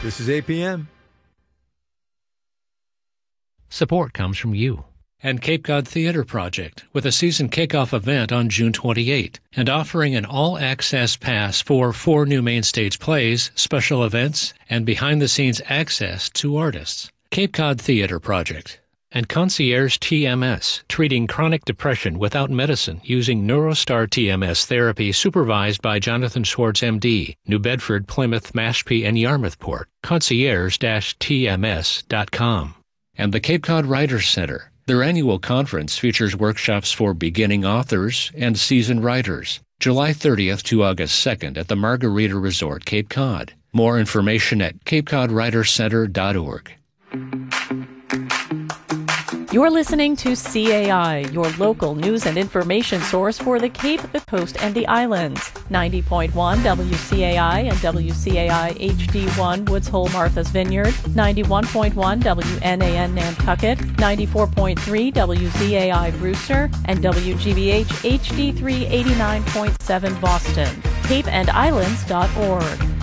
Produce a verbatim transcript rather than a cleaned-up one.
This is A P M. Support comes from you and Cape Cod Theater Project with a season kickoff event on June twenty-eighth and offering an all-access pass for four new main stage plays, special events, and behind-the-scenes access to artists. Cape Cod Theater Project and Concierge T M S, treating chronic depression without medicine using NeuroStar T M S therapy supervised by Jonathan Schwartz, M D, New Bedford, Plymouth, Mashpee, and Yarmouthport. concierge dash T M S dot com. And the Cape Cod Writers Center. Their annual conference features workshops for beginning authors and seasoned writers. July thirtieth to August second at the Margarita Resort, Cape Cod. More information at cape cod writers center dot org. You're listening to C A I, your local news and information source for the Cape, the Coast, and the Islands. ninety point one W C A I and W C A I H D one Woods Hole Martha's Vineyard, ninety-one point one W N A N Nantucket, ninety-four point three W Z A I Brewster, and W G B H H D three eighty-nine point seven Boston. cape and islands dot org.